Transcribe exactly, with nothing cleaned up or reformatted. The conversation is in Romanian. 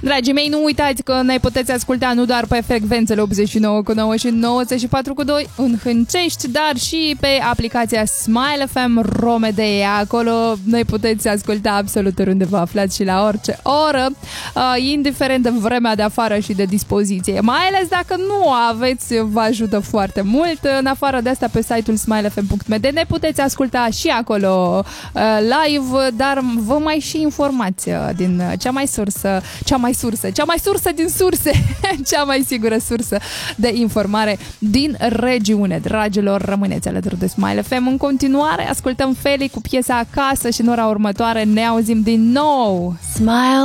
Dragii mei, nu uitați că ne puteți asculta nu doar pe frecvențele optzeci și nouă virgulă nouă și nouăzeci și patru virgulă doi în Hâncești, dar și pe aplicația Smile F M Romedei. Acolo ne puteți asculta absolut oriunde vă aflați și la orice oră, indiferent de vremea de afară și de dispoziție. Mai ales dacă nu aveți, vă ajută foarte mult. În afară de asta, pe site-ul smile f m punct m d ne puteți asculta și acolo live, dar vă mai și informați din cea mai sursă, cea mai sursă, cea mai sursă din surse, cea mai sigură sursă de informare din regiune. Dragilor, rămâneți alături de Smile F M. În continuare, ascultăm Feli cu piesa Acasă și în ora următoare ne auzim din nou. Smile